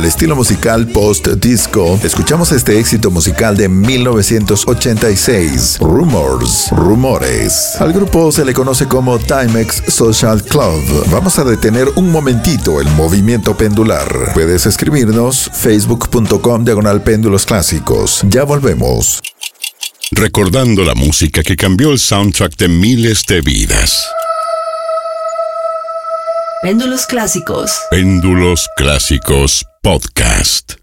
al estilo musical post-disco, escuchamos este éxito musical de 1986, Rumores. Al grupo se le conoce como Timex Social Club. Vamos a detener un momentito el movimiento pendular. Puedes escribirnos facebook.com/péndulos clásicos. Ya volvemos. Recordando la música que cambió el soundtrack de miles de vidas. Péndulos Clásicos. Péndulos Clásicos Podcast.